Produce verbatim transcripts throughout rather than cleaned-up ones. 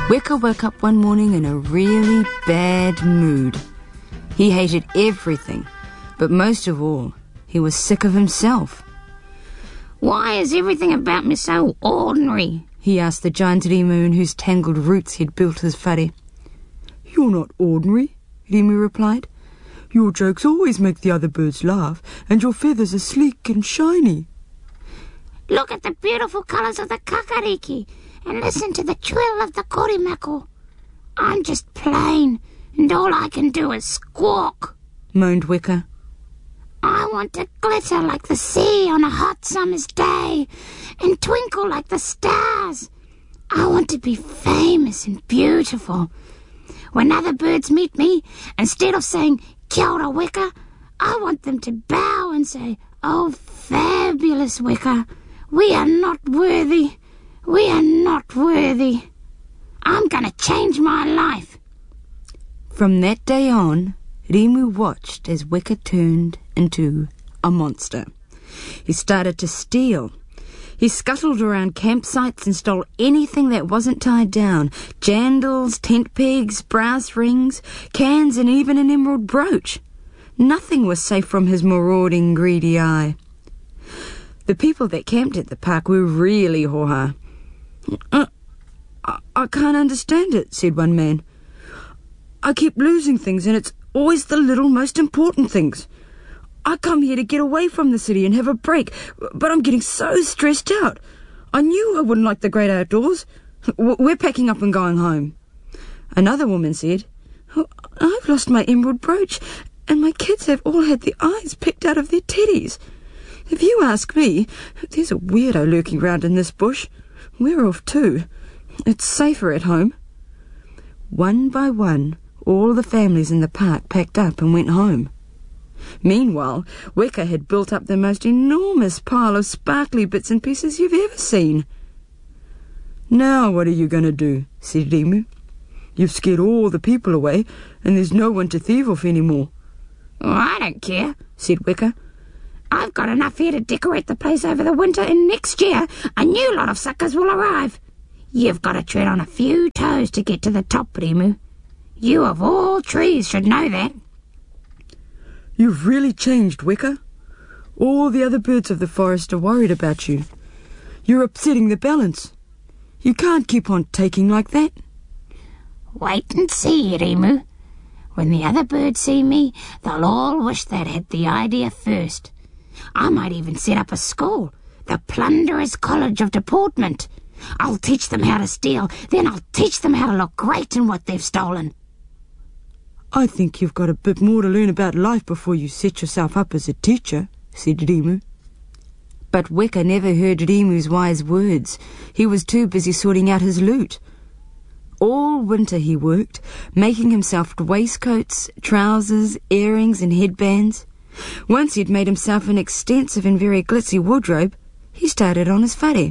Weka woke up one morning in a really bad mood. He hated everything, but most of all, he was sick of himself. "Why is everything about me so ordinary?" he asked the giant Rimu in whose tangled roots he'd built his whare. "You're not ordinary," Rimu replied. "Your jokes always make the other birds laugh, and your feathers are sleek and shiny." "Look at the beautiful colours of the kakariki, and listen to the trill of the korimako. I'm just plain, and all I can do is squawk," moaned Weka. "I want to glitter like the sea on a hot summer's day, and twinkle like the stars. I want to be famous and beautiful. When other birds meet me, instead of saying, 'Kia ora, Weka,' I want them to bow and say, 'Oh, fabulous Weka, we are not worthy. We are not worthy. I'm going to change my life.'" From that day on, Rimu watched as Weka turned into a monster. He started to steal. He scuttled around campsites and stole anything that wasn't tied down: jandals, tent pegs, brass rings, cans, and even an emerald brooch. Nothing was safe from his marauding, greedy eye. The people that camped at the park were really hoha. Uh, I, I can't understand it," said one man. "I keep losing things, and it's always the little, most important things. I come here to get away from the city and have a break, but I'm getting so stressed out. I knew I wouldn't like the great outdoors. We're packing up and going home." Another woman said, "Oh, I've lost my emerald brooch, and my kids have all had the eyes picked out of their teddies. If you ask me, there's a weirdo lurking round in this bush. We're off too. It's safer at home." One by one, all the families in the park packed up and went home. Meanwhile, Weka had built up the most enormous pile of sparkly bits and pieces you've ever seen. "Now what are you going to do?" said Rimu. "You've scared all the people away, and there's no one to thieve off anymore." "Oh, I don't care," said Weka. "I've got enough here to decorate the place over the winter, and next year a new lot of suckers will arrive. You've got to tread on a few toes to get to the top, Rimu. You of all trees should know that." "You've really changed, Weka. All the other birds of the forest are worried about you. You're upsetting the balance. You can't keep on taking like that." "Wait and see, Rimu. When the other birds see me, they'll all wish they'd had the idea first. I might even set up a school, the Plunderers' College of Deportment. I'll teach them how to steal, then I'll teach them how to look great in what they've stolen." "I think you've got a bit more to learn about life before you set yourself up as a teacher," said Rimu. But Weka never heard Rimu's wise words. He was too busy sorting out his loot. All winter he worked, making himself waistcoats, trousers, earrings, and headbands. Once he'd made himself an extensive and very glitzy wardrobe, he started on his whare.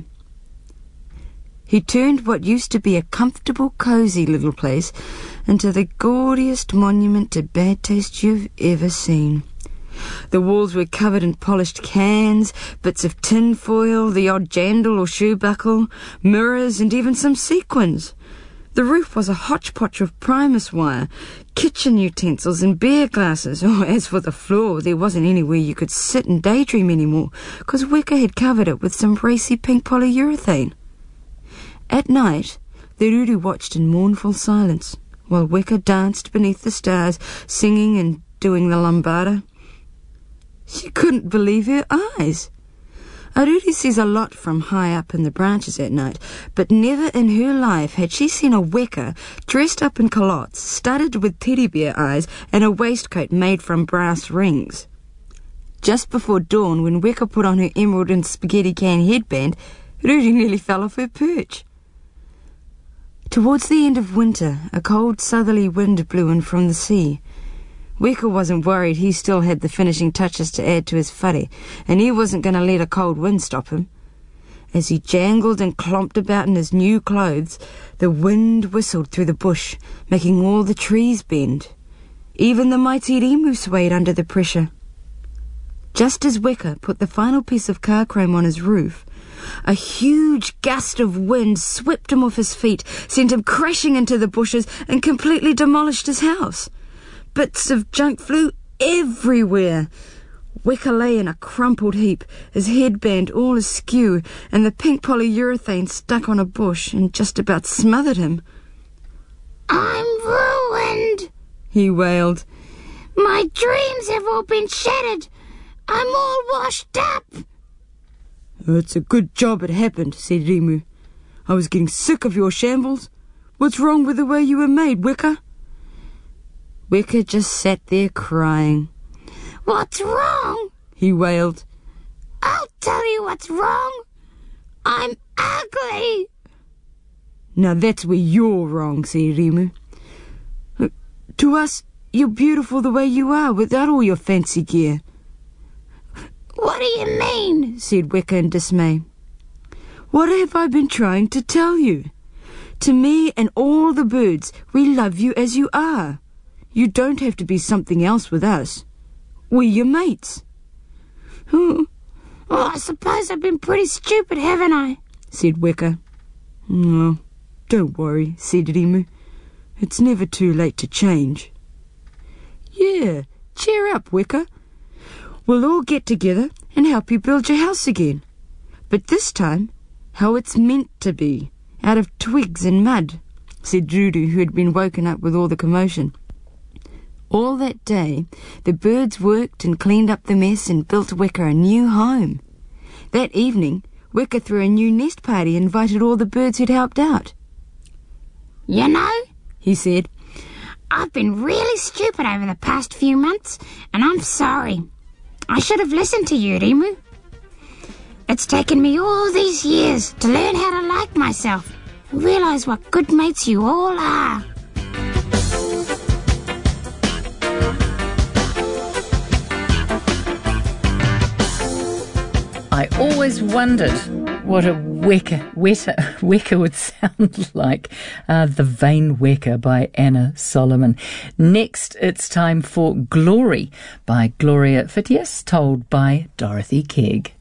He turned what used to be a comfortable, cosy little place into the gaudiest monument to bad taste you've ever seen. The walls were covered in polished cans, bits of tin foil, the odd jandal or shoe buckle, mirrors, and even some sequins. The roof was a hodgepodge of Primus wire, kitchen utensils and beer glasses. Oh, as for the floor, there wasn't anywhere you could sit and daydream anymore, because Weka had covered it with some racy pink polyurethane. At night, the Ruru watched in mournful silence, while Weka danced beneath the stars, singing and doing the lambada. She couldn't believe her eyes. Aruri sees a lot from high up in the branches at night, but never in her life had she seen a Weka dressed up in culottes, studded with teddy bear eyes, and a waistcoat made from brass rings. Just before dawn, when Weka put on her emerald and spaghetti can headband, Ruri nearly fell off her perch. Towards the end of winter, a cold southerly wind blew in from the sea. Weka wasn't worried. He still had the finishing touches to add to his whare, and he wasn't going to let a cold wind stop him. As he jangled and clomped about in his new clothes, the wind whistled through the bush, making all the trees bend. Even the mighty Rimu swayed under the pressure. Just as Weka put the final piece of car chrome on his roof, A huge gust of wind swept him off his feet, sent him crashing into the bushes, and completely demolished his house. Bits of junk flew everywhere. Weka lay in a crumpled heap, his headband all askew, and the pink polyurethane stuck on a bush and just about smothered him. I'm ruined, he wailed. My dreams have all been shattered. I'm all washed up. It's a good job it happened, said Rimu. I was getting sick of your shambles. What's wrong with the way you were made, Weka? Weka just sat there crying. What's wrong? He wailed. I'll tell you what's wrong. I'm ugly. Now that's where you're wrong, said Rimu. To us, you're beautiful the way you are, without all your fancy gear. What do you mean? Said Weka in dismay. What have I been trying to tell you? To me and all the birds, we love you as you are. You don't have to be something else with us. We're your mates. Oh, I suppose I've been pretty stupid, haven't I? Said Weka. No, don't worry, said Rimu. It's never too late to change. Yeah, cheer up, Weka. We'll all get together and help you build your house again. But this time, how it's meant to be, out of twigs and mud, said Rudu, who had been woken up with all the commotion. All that day, the birds worked and cleaned up the mess and built Weka a new home. That evening, Weka threw a new nest party and invited all the birds who'd helped out. You know, he said, I've been really stupid over the past few months, and I'm sorry. I should have listened to you, Rimu. It's taken me all these years to learn how to like myself and realise what good mates you all are. I always wondered what a Weka, Weta, Weka would sound like. Uh, the Vain Weka by Anna Solomon. Next, it's time for Glory by Gloria Fitius, told by Dorothy Kegg.